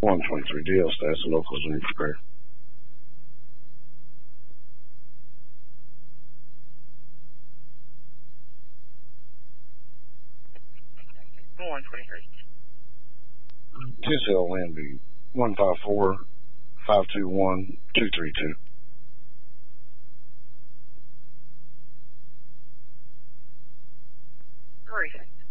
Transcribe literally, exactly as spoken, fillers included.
one twenty-three D L stats, the locals when you prepare. one twenty-three. T S L land be one five four, five two one, two three two. Perfect.